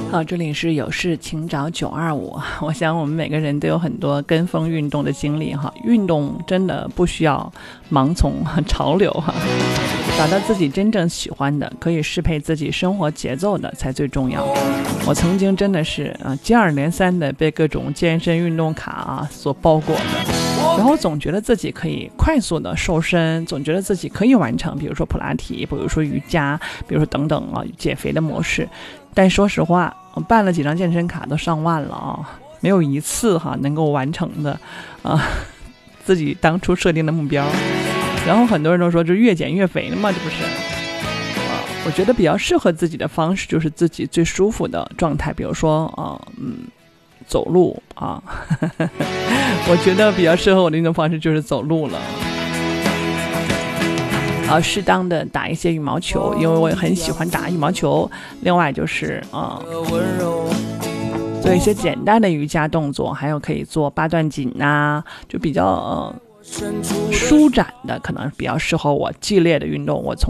好，这里是有事请找925。我想我们每个人都有很多跟风运动的经历哈，运动真的不需要盲从潮流哈，找到自己真正喜欢的，可以适配自己生活节奏的才最重要。我曾经真的是接二连三的被各种健身运动卡所包裹的，然后总觉得自己可以快速的瘦身，总觉得自己可以完成，比如说普拉提，比如说瑜伽，比如说等等减肥的模式。但说实话，我办了几张健身卡都上万了没有一次能够完成的自己当初设定的目标。然后很多人都说这越减越肥了嘛，这不是我觉得比较适合自己的方式就是自己最舒服的状态，比如说走路我觉得比较适合我的运动方式就是走路了。适当的打一些羽毛球，因为我也很喜欢打羽毛球。另外就是做一些简单的瑜伽动作，还有可以做八段锦就比较舒展的，可能比较适合我。激烈的运动我从